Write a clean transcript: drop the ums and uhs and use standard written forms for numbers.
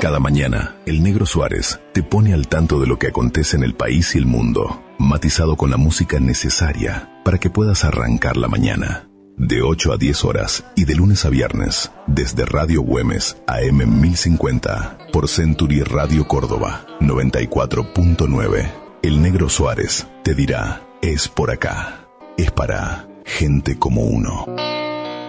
Cada mañana, el Negro Suárez te pone al tanto de lo que acontece en el país y el mundo, matizado con la música necesaria para que puedas arrancar la mañana. De 8 a 10 horas y de lunes a viernes, desde Radio Güemes AM 1050, por Century Radio Córdoba 94.9. El Negro Suárez te dirá, es por acá, es para gente como uno.